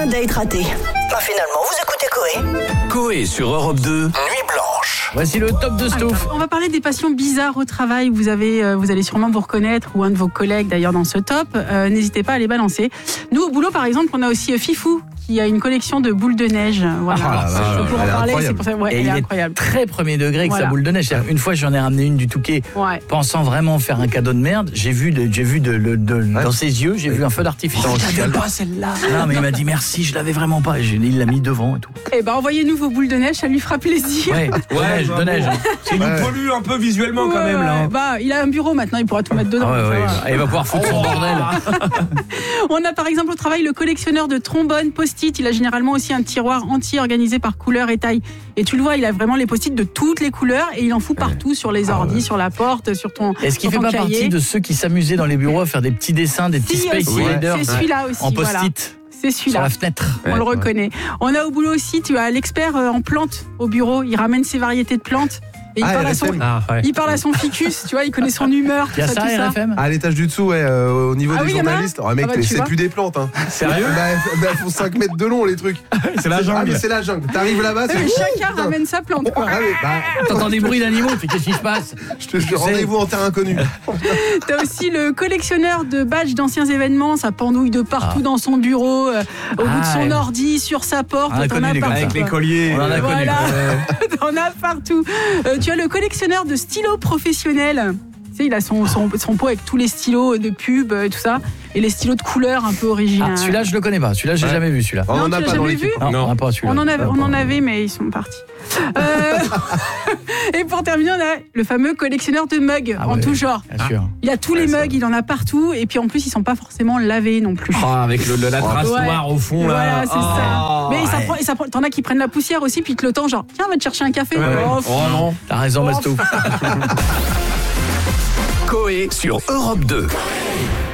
Un date raté. Finalement, vous écoutez Coé. Coé sur Europe 2, Nuit Blanche. Voici le top de Stouff. On va parler des passions bizarres au travail. Vous allez sûrement vous reconnaître, ou un de vos collègues d'ailleurs dans ce top. N'hésitez pas à les balancer. Nous, au boulot, par exemple, on a aussi Fifou, qui a une collection de boules de neige. Voilà. Je peux en parler, c'est pour ça. Ouais, et elle est il incroyable. est très premier degré avec Voilà. sa boule de neige. C'est-à-dire, une fois, j'en ai ramené une du Touquet, pensant vraiment faire un cadeau de merde. J'ai vu dans ses yeux, j'ai vu un feu d'artifice. Je l'avais pas celle-là. Non, mais il m'a dit merci, je l'avais vraiment pas. Et il l'a mis devant et tout. Eh ben, envoyez-nous vos boules de neige, ça lui fera plaisir. Ouais, de neige. Il nous pollue un peu visuellement quand même là. Bah, il a un bureau maintenant, il pourra tout mettre dedans. Et il va pouvoir foutre son bordel. On a par exemple au travail le collectionneur de trombones post-it. Il a généralement aussi un tiroir entier organisé par couleur et taille. Et tu le vois, il a vraiment les post-it de toutes les couleurs et il en fout partout sur les ordis, sur la porte, sur ton Est-ce qu'il fait pas partie de ceux qui s'amusaient dans les bureaux à faire des petits dessins, des petits Space Invaders c'est celui-là aussi, en post-it voilà. C'est celui-là. sur la fenêtre? On le reconnaît. On a au boulot aussi, tu as l'expert en plantes au bureau. Il ramène ses variétés de plantes. Et il parle à son ficus, tu vois, il connaît son humeur. Il y a ça, RFM? À l'étage du dessous, au niveau des oui, journalistes. Oh, mec, c'est plus des plantes. Hein. Sérieux? Elles font 5 mètres de long, les trucs. C'est la jungle. Ah, mais c'est la jungle. T'arrives là-bas, c'est. Chacun ramène sa plante, quoi. T'entends des bruits d'animaux, qu'est-ce qui se passe? Je te jure, rendez-vous en terre inconnue. T'as aussi le collectionneur de badges d'anciens événements, ça pendouille de partout dans son bureau, au bout de son ordi, sur sa porte. T'en as partout. Avec les colliers. On en a connu. T'en as partout. Tu as le collectionneur de stylos professionnels. Tu sais, il a son pot avec tous les stylos de pub et tout ça, et les stylos de couleur un peu originaux. Celui-là, je le connais pas. Celui-là, j'ai jamais vu celui-là. On en a pas dans l'équipe. Non, on n'a pas celui-là. On en avait, mais ils sont partis. Et pour terminer, on a le fameux collectionneur de mugs en tout genre. Bien sûr. Il a tous les mugs, il en a partout, et puis en plus, ils sont pas forcément lavés non plus. Avec la trace noire au fond là. Voilà, c'est ça. Mais t'en as qui prennent la poussière aussi, puis le temps, genre, tiens, va te chercher un café. Non. T'as raison, Basto. Coé sur Europe 2.